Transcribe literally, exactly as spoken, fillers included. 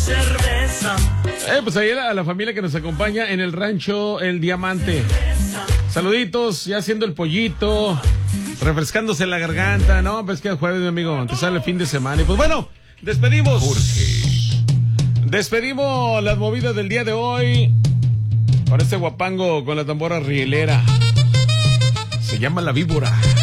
Eh, pues ahí a la familia que nos acompaña en el rancho El Diamante. Saluditos, ya haciendo el pollito, refrescándose la garganta, ¿no? Pues que el jueves, mi amigo, te sale el fin de semana. Y pues bueno, despedimos. Jorge. Despedimos las movidas del día de hoy con este guapango con la tambora rielera. Se llama La Víbora.